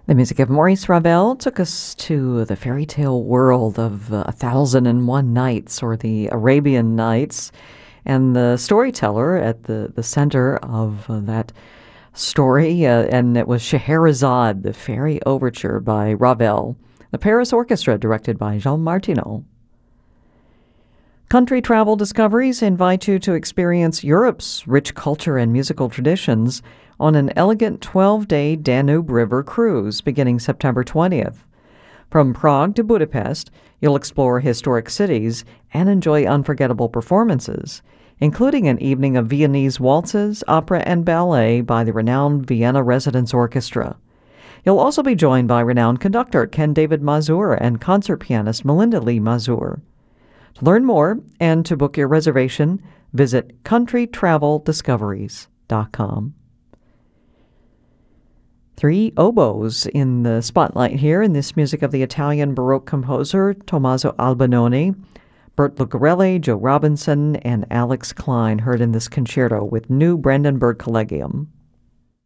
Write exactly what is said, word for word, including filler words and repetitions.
The music of Maurice Ravel took us to the fairy tale world of uh, A Thousand and One Nights, or the Arabian Nights, and the storyteller at the, the center of uh, that story, uh, and it was Scheherazade, the Fairy Overture by Ravel, the Paris Orchestra directed by Jean Martineau. Country Travel Discoveries invite you to experience Europe's rich culture and musical traditions on an elegant twelve-day Danube River cruise beginning September twentieth. From Prague to Budapest, you'll explore historic cities and enjoy unforgettable performances, including an evening of Viennese waltzes, opera, and ballet by the renowned Vienna Residence Orchestra. You'll also be joined by renowned conductor Ken David Mazur and concert pianist Melinda Lee Mazur. To learn more and to book your reservation, visit country travel discoveries dot com. Three oboes in the spotlight here in this music of the Italian Baroque composer Tommaso Albinoni, Bert Lucarelli, Joe Robinson, and Alex Klein, heard in this concerto with New Brandenburg Collegium.